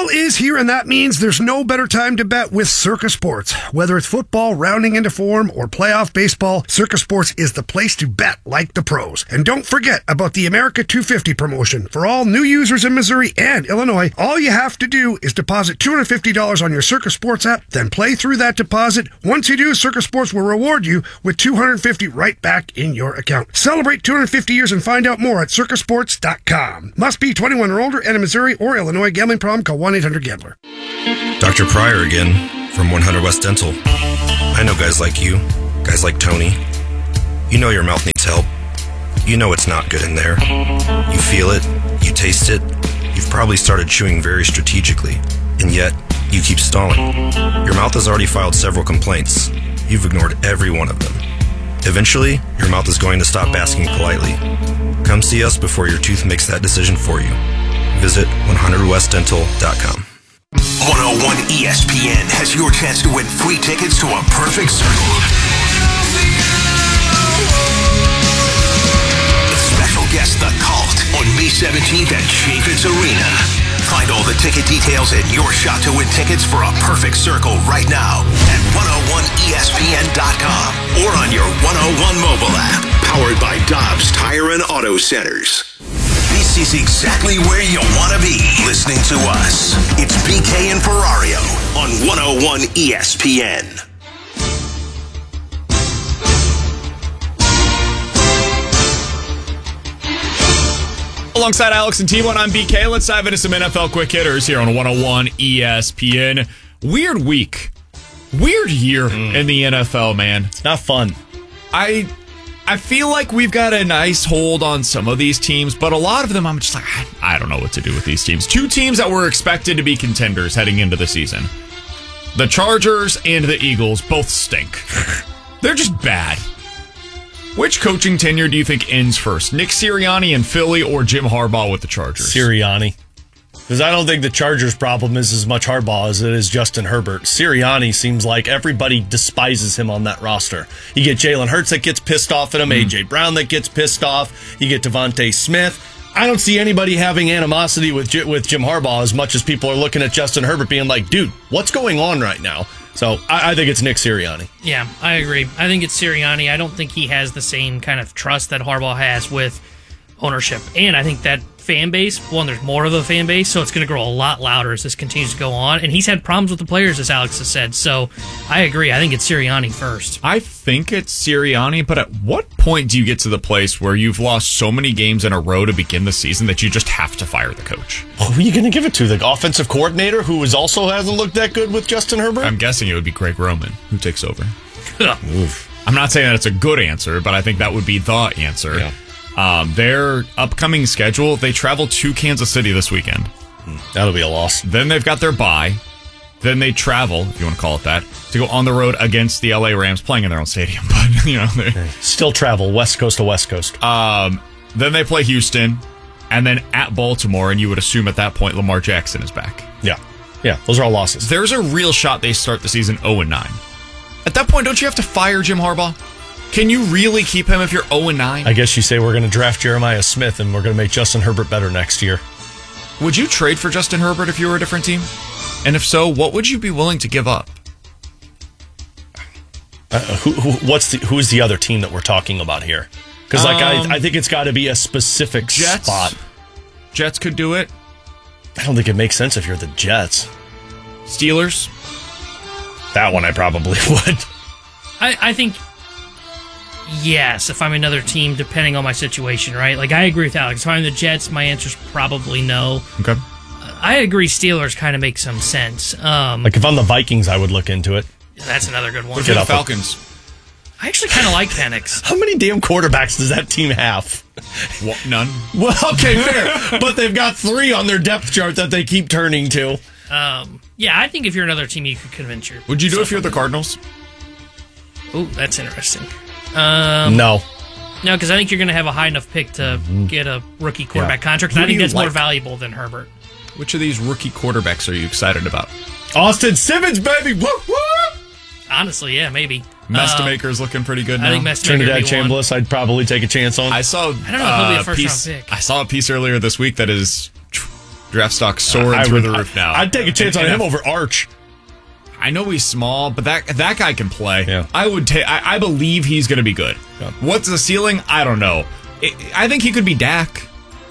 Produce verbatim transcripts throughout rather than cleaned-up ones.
Fall is here, and that means there's no better time to bet with Circa Sports. Whether it's football rounding into form or playoff baseball, Circa Sports is the place to bet like the pros. And don't forget about the America two fifty promotion. For all new users in Missouri and Illinois, all you have to do is deposit two hundred fifty dollars on your Circa Sports app, then play through that deposit. Once you do, Circa Sports will reward you with two hundred fifty dollars right back in your account. Celebrate two hundred fifty years and find out more at circa sports dot com. Must be twenty-one or older and in Missouri or Illinois. Gambling problem? Call one eight hundred gambler. Doctor Pryor again from one hundred West Dental. I know guys like you, guys like Tony. You know your mouth needs help. You know it's not good in there. You feel it, you taste it. You've probably started chewing very strategically, and yet you keep stalling. Your mouth has already filed several complaints. You've ignored every one of them. Eventually, your mouth is going to stop asking politely. Come see us before your tooth makes that decision for you. Visit one hundred west dental dot com. one oh one E S P N has your chance to win free tickets to a Perfect Circle. The special guest, The Cult, on May seventeenth at Chaffetz Arena. Find all the ticket details and your shot to win tickets for a Perfect Circle right now at one oh one E S P N dot com or on your one oh one mobile app, powered by Dobbs Tire and Auto Centers. This is exactly where you want to be listening to us. It's B K and Ferrario on one oh one E S P N. Alongside Alex and T one, I'm B K. Let's dive into some N F L quick hitters here on one oh one E S P N. Weird week. Weird year mm. in the N F L, man. It's not fun. I I feel like we've got a nice hold on some of these teams, but a lot of them I'm just like, I, I don't know what to do with these teams. Two teams that were expected to be contenders heading into the season. The Chargers and the Eagles both stink. They're just bad. Which coaching tenure do you think ends first? Nick Sirianni in Philly or Jim Harbaugh with the Chargers? Sirianni. Because I don't think the Chargers' problem is as much Harbaugh as it is Justin Herbert. Sirianni seems like everybody despises him on that roster. You get Jalen Hurts that gets pissed off at him, mm. A J Brown that gets pissed off. You get Devontae Smith. I don't see anybody having animosity with J- with Jim Harbaugh as much as people are looking at Justin Herbert being like, dude, what's going on right now? So I, I think it's Nick Sirianni. Yeah, I agree. I think it's Sirianni. I don't think he has the same kind of trust that Harbaugh has with ownership. And I think that fan base, one, there's more of a fan base, so it's going to grow a lot louder as this continues to go on. And he's had problems with the players, as Alex has said. So I agree. I think it's Sirianni first. I think it's Sirianni, but at what point do you get to the place where you've lost so many games in a row to begin the season that you just have to fire the coach? Who are you going to give it to? The offensive coordinator, who is also hasn't looked that good with Justin Herbert? I'm guessing it would be Greg Roman, who takes over. I'm not saying that it's a good answer, but I think that would be the answer. Yeah. Um, their upcoming schedule, they travel to Kansas City this weekend. That'll be a loss. Then they've got their bye. Then they travel, if you want to call it that, to go on the road against the L A Rams, playing in their own stadium. But, you know, still travel West Coast to West Coast. Um, then they play Houston, and then at Baltimore, and you would assume at that point Lamar Jackson is back. Yeah. Yeah, those are all losses. There's a real shot they start the season oh and nine. At that point, don't you have to fire Jim Harbaugh? Can you really keep him if you're oh and nine? I guess you say we're going to draft Jeremiah Smith and we're going to make Justin Herbert better next year. Would you trade for Justin Herbert if you were a different team? And if so, what would you be willing to give up? Uh, who, who, what's the, who's the other team that we're talking about here? Because like um, I, I think it's got to be a specific Jets, spot. Jets could do it. I don't think it makes sense if you're the Jets. Steelers? That one I probably would. I, I think... Yes, if I'm another team, depending on my situation, right? Like, I agree with Alex. If I'm the Jets, my answer's probably no. Okay. I agree Steelers kind of make some sense. Um, like, if I'm the Vikings, I would look into it. That's another good one. What about the Falcons? I actually kind of like Penix. How many damn quarterbacks does that team have? What, none. Well, okay, fair. But they've got three on their depth chart that they keep turning to. Um, yeah, I think if you're another team, you could convince your... Would you do it if you're the Cardinals? Ooh, that's interesting. Um, no. No, because I think you're going to have a high enough pick to mm-hmm. get a rookie quarterback yeah. contract. And I think that's like? more valuable than Herbert. Which of these rookie quarterbacks are you excited about? Austin Simmons, baby! Whoop, whoop! Honestly, yeah, maybe. Mestamaker's um, looking pretty good now. I think Mestamaker Trinidad Chambliss, I'd probably take a chance on. I saw. I don't know if he'll be a first piece, round pick. I saw a piece earlier this week that is Draft stock soaring I through would, the roof now. I'd take a chance And- on and him if- over Arch. I know he's small, but that that guy can play. Yeah. I would take. I, I believe he's going to be good. Yeah. What's the ceiling? I don't know. It, I think he could be Dak,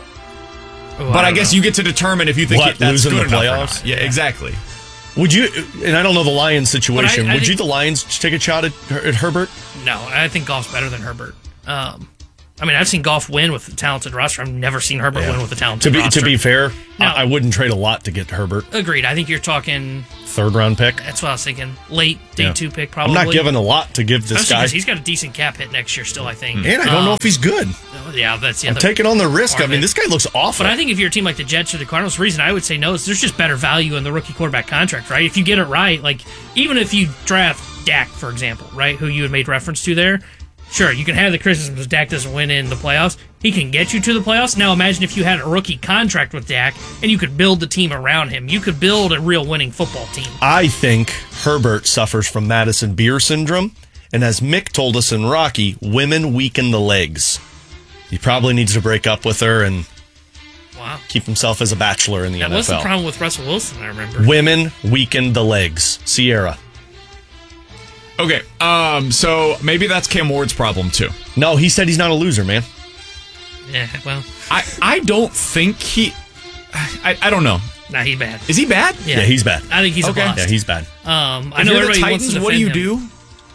Oh, but I, don't guess know. you get to determine if you think What, he, that's losing good the enough or playoffs? not. Yeah, exactly. Would you, and I don't know the Lions situation, But I- I would you think- the Lions take a shot at, at Herbert? No, I think Goff's better than Herbert. Um, I mean, I've seen Goff win with a talented roster. I've never seen Herbert Yeah. win with a To talented be roster. to be fair, No. I, I wouldn't trade a lot to get Herbert. Agreed. I think you're talking, Third round pick. that's what I was thinking, late day Yeah. two pick I'm probably. not giving a lot to give this Especially guy. because he's got a decent cap hit next year still, I think. And I don't know Um, if he's good. Yeah, that's the I'm other taking on the risk. part I of mean, it. this guy looks awful. But I think if you're a team like the Jets or the Cardinals, the reason I would say no is there's just better value in the rookie quarterback contract, right? If you get it right, like even if you draft Dak, for example, right, who you had made reference to there, sure, you can have the criticisms if Dak doesn't win in the playoffs. He can get you to the playoffs. Now imagine if you had a rookie contract with Dak and you could build the team around him. You could build a real winning football team. I think Herbert suffers from Madison Beer syndrome. And as Mick told us in Rocky, women weaken the legs. He probably needs to break up with her and Wow. keep himself as a bachelor in the That N F L. was the problem with Russell Wilson, I remember. Women weaken the legs. Sierra. Okay, um, so maybe that's Cam Ward's problem too. No, he said he's not a loser, man. Yeah, well, I I don't think he. I I don't know. nah, he's bad. Is he bad? Yeah, he's bad. I think he's Okay. a bust. Yeah, he's bad. Um, I If know you're the everybody wants Titans, to what do you defend him. do?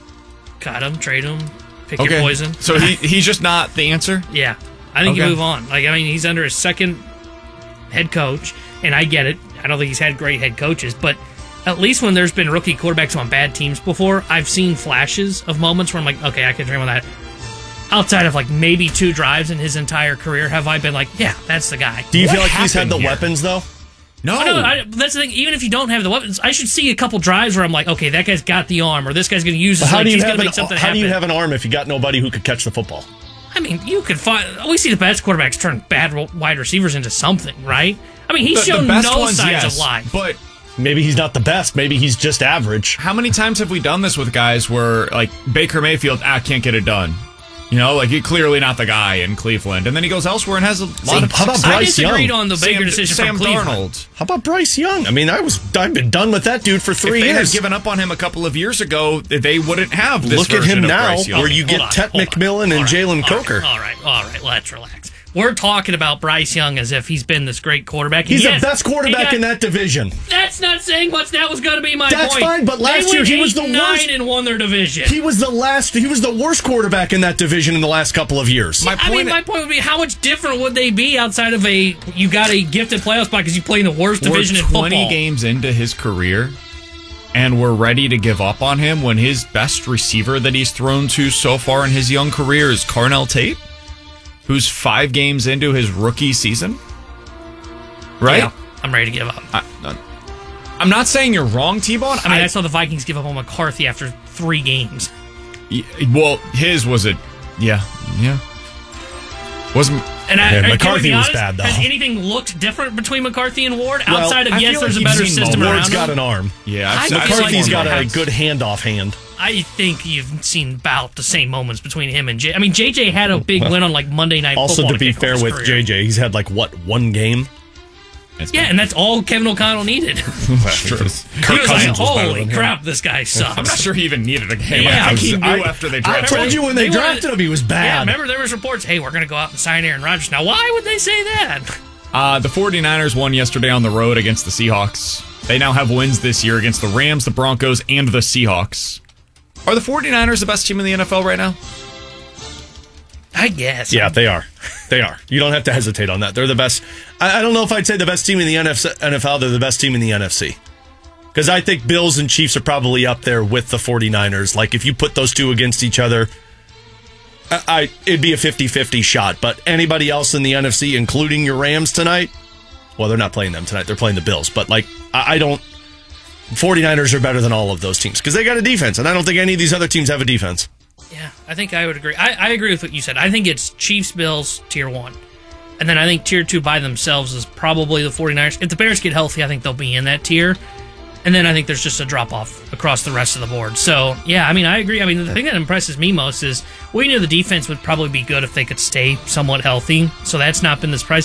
Cut him, trade him, pick Okay, your poison. so he he's just not the answer. Yeah, I think Okay. you move on. Like, I mean, he's under his second head coach, and I get it. I don't think he's had great head coaches, but at least when there's been rookie quarterbacks on bad teams before, I've seen flashes of moments where I'm like, okay, I can dream on that. Outside of like maybe two drives in his entire career, have I been like, yeah, that's the guy. Do you What feel like he's had happened the here? weapons, though? No, I know, I, that's the thing. Even if you don't have the weapons, I should see a couple drives where I'm like, okay, that guy's got the arm, or this guy's going to use his How legs. do you He's have going to an make something How happen. do you have an arm if you got nobody who could catch the football? I mean, you could find. We see the best quarterbacks turn bad ro- wide receivers into something, right? I mean, he's the, shown the best no ones, signs yes, of life. but. Maybe he's not the best. Maybe he's just average. How many times have we done this with guys where, like, Baker Mayfield, ah, can't get it done? You know, like, he's clearly not the guy in Cleveland. And then he goes elsewhere and has a lot of how about success. I Bryce disagreed Young? on the Baker Sam, decision Sam from Cleveland. Darnold. How about Bryce Young? I mean, I was I've been done with that dude for three If they years. had given up on him a couple of years ago, they wouldn't have this Look at version him of now, Bryce Young. where you Hold get on, Ted hold on. McMillan and All right, Jalen all Coker. Right, all right, all right, let's relax. We're talking about Bryce Young as if he's been this great quarterback. He's Yes, the best he quarterback got- in that division. That's not saying much. That was going to be my That's point. fine, but last They year went he was eight the and worst. nine and won their division. He was the last. He was the worst quarterback in that division in the last couple of years. My I mean, point- my point would be, how much different would they be outside of a you got a gifted playoff spot because you play in the worst We're division in twenty football? games into his career, and we're ready to give up on him when his best receiver that he's thrown to so far in his young career is Carnell Tate, who's five games into his rookie season. Right? Yeah, I'm ready to give up. I, I, I'm not saying you're wrong, T-Bone. mean, I, saw the Vikings give up on McCarthy after three games. I- well, his was a, yeah, yeah. Wasn't And I, Yeah, I- can we McCarthy be was honest, bad, though. Has anything looked different between McCarthy and Ward Well, outside of I yes, feel there's like a better you've seen system Ward's around got him? an arm. yeah. I- I've, I've McCarthy's seen got one a has- good handoff hand. I think you've seen about the same moments between him and J. I mean, J J had a big win on like Monday Night Also, Football to be kick off fair his with career. J J, he's had like what one game. It's Yeah, been- and that's all Kevin O'Connell needed. that's true. he was Cousins like, was better holy than him." crap, this guy sucks. I'm not sure he even needed a game. Yeah, I think he I- knew after they I drafted told him. you when they, They wanted- drafted him, he was Yeah, bad. remember there was reports, hey, we're going to go out and sign Aaron Rodgers. Now, why would they say that? Uh, the 49ers won yesterday on the road against the Seahawks. They now have wins this year against the Rams, the Broncos, and the Seahawks. Are the 49ers the best team in the N F L right now? I guess. Yeah, they are. They are. You don't have to hesitate on that. They're the best. I, I don't know if I'd say the best team in the N F L. They're the best team in the N F C. Because I think Bills and Chiefs are probably up there with the 49ers. Like, if you put those two against each other, I, I it'd be a fifty-fifty shot. But anybody else in the N F C, including your Rams tonight, well, they're not playing them tonight. They're playing the Bills. But, like, I, I don't... 49ers are better than all of those teams because they got a defense. And I don't think any of these other teams have a defense. Yeah, I think I would agree. I, I agree with what you said. I think it's Chiefs, Bills, tier one. And then I think tier two by themselves is probably the 49ers. If the Bears get healthy, I think they'll be in that tier. And then I think there's just a drop off across the rest of the board. So, yeah, I mean, I agree. I mean, the thing that impresses me most is we knew the defense would probably be good if they could stay somewhat healthy. So that's not been the surprise.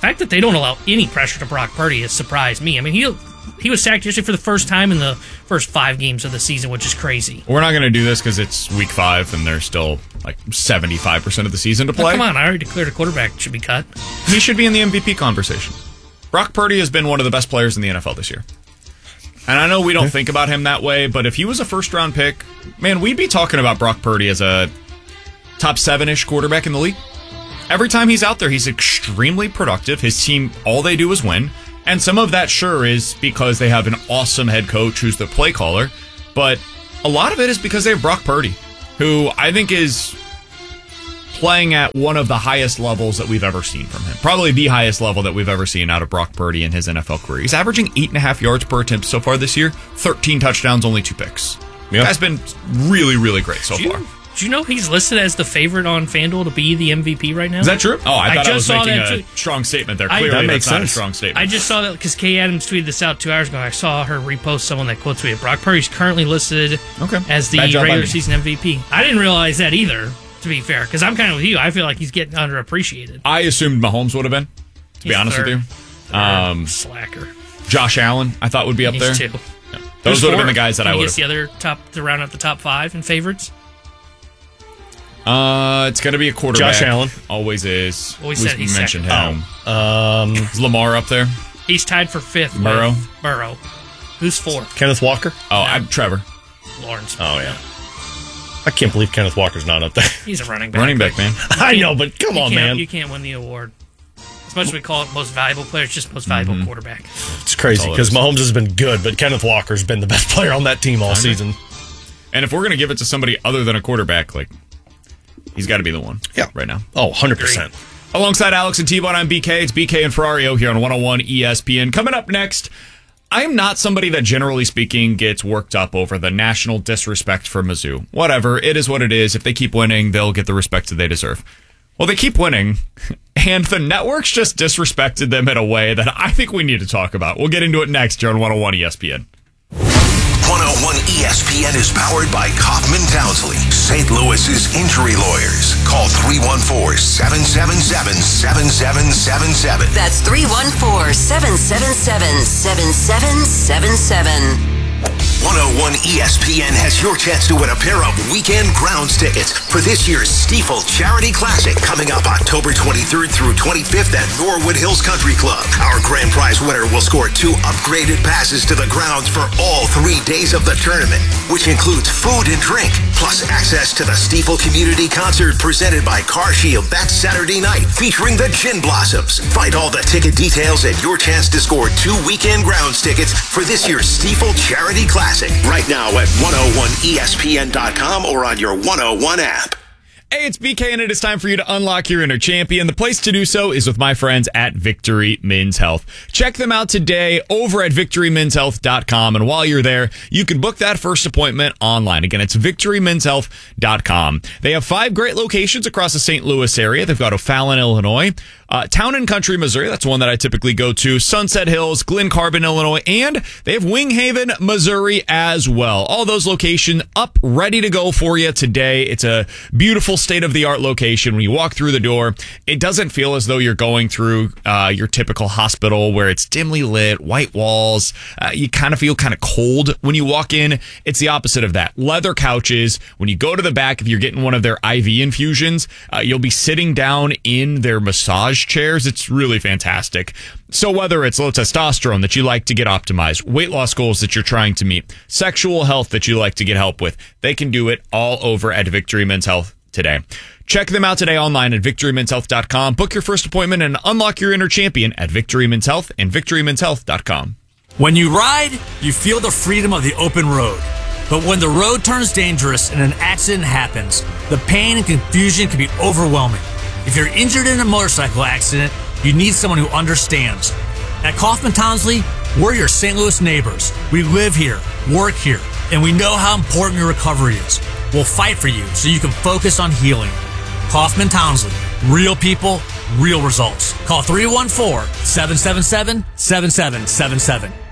fact that they don't allow any pressure to Brock Purdy has surprised me. I mean, he he was sacked yesterday for the first time in the first five games of the season, which is crazy. We're not going to do this because it's week five and there's still like seventy-five percent of the season to play. Oh, come on, I already declared a quarterback should be cut. He should be in the M V P conversation. Brock Purdy has been one of the best players in the N F L this year. And I know we don't think about him that way, but if he was a first-round pick, man, we'd be talking about Brock Purdy as a top seven-ish quarterback in the league. Every time he's out there, he's extremely productive. His team, all they do is win. And some of that, sure, is because they have an awesome head coach who's the play caller. But a lot of it is because they have Brock Purdy, who I think is playing at one of the highest levels that we've ever seen from him. Probably the highest level that we've ever seen out of Brock Purdy in his N F L career. He's averaging eight and a half yards per attempt so far this year, thirteen touchdowns, only two picks. Yep. That's been really, really great so Do you, far. do you know he's listed as the favorite on FanDuel to be the M V P right now? Is that true? Oh, I, I thought just I was saw making that a too. strong statement there. I- Clearly, That that's makes not a sense. strong statement. I just saw that because Kay Adams tweeted this out two hours ago. I saw her repost someone that quote tweeted Brock Purdy's currently listed Okay. as the Bad job by regular me. season M V P. I didn't realize that either, to be fair, because I'm kind of with you. I feel like he's getting underappreciated. I assumed Mahomes would have been, to be He's honest third. with you. Third. Um, Slacker. Josh Allen, I thought would be up He's there. two. Those Who's would have been four? the guys that Can I you would guess have. the other top to round out the top five in favorites. Uh, it's going to be a quarterback. Josh Allen. Always is. Well, we We said he's mentioned second. him. Um, Is Lamar up there? He's tied for fifth. Burrow? with Burrow. Who's fourth? Kenneth Walker. Oh, I'm Trevor. Lawrence. Oh yeah. I can't believe Kenneth Walker's not up there. He's a running back. Running back, man. I know, but come You on, can't- man. You can't win the award. As much as we call it most valuable player, it's just most valuable Mm-hmm. quarterback. It's crazy That's all it because is. Mahomes has been good, but Kenneth Walker's been the best player on that team all season. And if we're going to give it to somebody other than a quarterback, like, he's got to be the one Yeah. right now. Oh, one hundred percent. Alongside Alex and T-Bone, I'm B K. It's B K and Ferrario here on one oh one E S P N. Coming up next, I am not somebody that, generally speaking, gets worked up over the national disrespect for Mizzou. Whatever, it is what it is. If they keep winning, they'll get the respect that they deserve. Well, they keep winning, and the networks just disrespected them in a way that I think we need to talk about. We'll get into it next here on one oh one E S P N. one oh one E S P N is powered by Kaufman Townsley, Saint Louis's injury lawyers. Call three one four, seven seven seven, seven seven seven seven. That's three one four, seven seven seven, seven seven seven seven. one oh one E S P N has your chance to win a pair of weekend grounds tickets for this year's Stiefel Charity Classic coming up October twenty-third through twenty-fifth at Norwood Hills Country Club. Our grand prize winner will score two upgraded passes to the grounds for all three days of the tournament, which includes food and drink, plus access to the Stiefel Community Concert presented by Car Shield that Saturday night, featuring the Gin Blossoms. Find all the ticket details and your chance to score two weekend grounds tickets for this year's Stiefel Charity Classic right now at one oh one E S P N dot com or on your one oh one app. Hey, it's B K, and it is time for you to unlock your inner champion. The place to do so is with my friends at Victory Men's Health. Check them out today over at victory men's health dot com, and while you're there, you can book that first appointment online. Again, it's victory men's health dot com. They have five great locations across the Saint Louis area. They've got O'Fallon, Illinois, uh, Town and Country, Missouri. That's one that I typically go to. Sunset Hills, Glen Carbon, Illinois, and they have Wing Haven, Missouri as well. All those locations up, ready to go for you today. It's a beautiful state-of-the-art location. When you walk through the door, it doesn't feel as though you're going through uh, your typical hospital where it's dimly lit, white walls. Uh, you kind of feel kind of cold when you walk in. It's the opposite of that. Leather couches. When you go to the back, if you're getting one of their I V infusions, uh, you'll be sitting down in their massage chairs. It's really fantastic. So whether it's low testosterone that you like to get optimized, weight loss goals that you're trying to meet, sexual health that you like to get help with, they can do it all over at Victory Men's Health today. Check them out today online at victory men's health dot com. Book your first appointment and unlock your inner champion at Victory Men's Health and victory men's health dot com. When you ride, you feel the freedom of the open road. But when the road turns dangerous and an accident happens, the pain and confusion can be overwhelming. If you're injured in a motorcycle accident, you need someone who understands. At Kaufman Townsley, we're your Saint Louis neighbors. We live here, work here, and we know how important your recovery is. We'll fight for you so you can focus on healing. Kaufman Townsley, real people, real results. Call three one four, seven seven seven, seven seven seven seven.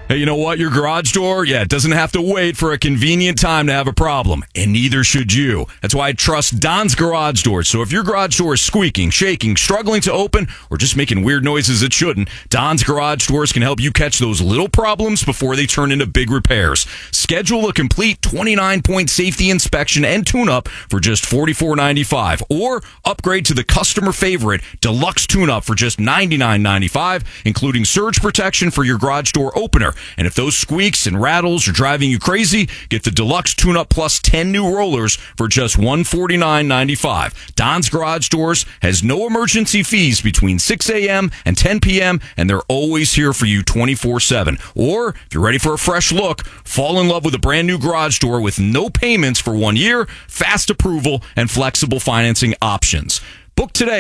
Hey, you know what? Your garage door, yeah, it doesn't have to wait for a convenient time to have a problem, and neither should you. That's why I trust Don's Garage Doors. So if your garage door is squeaking, shaking, struggling to open, or just making weird noises it shouldn't, Don's Garage Doors can help you catch those little problems before they turn into big repairs. Schedule a complete twenty-nine point safety inspection and tune-up for just forty-four ninety-five, or upgrade to the customer favorite Deluxe Tune-Up for just ninety-nine ninety-five, including surge protection for your garage door opener. And if those squeaks and rattles are driving you crazy, get the Deluxe Tune-Up plus ten new rollers for just one hundred forty-nine ninety-five. Don's Garage Doors has no emergency fees between six a.m. and ten p.m., and they're always here for you twenty-four seven. Or, if you're ready for a fresh look, fall in love with a brand new garage door with no payments for one year, fast approval, and flexible financing options. Book today